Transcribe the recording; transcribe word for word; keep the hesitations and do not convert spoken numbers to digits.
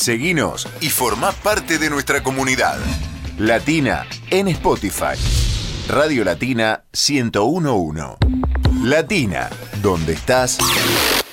Seguinos y formá parte de nuestra comunidad. Latina en Spotify. Radio Latina ciento uno punto uno. Latina, donde estás